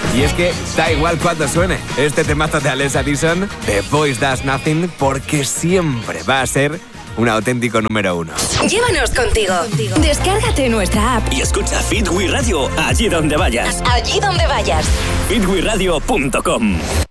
Y es que da igual cuando suene este temazo de Alessia Dixon, The Voice Does Nothing, porque siempre va a ser un auténtico número 1. Llévanos contigo. Descárgate nuestra app y escucha Fit We Radio allí donde vayas. Allí donde vayas. fitweradio.com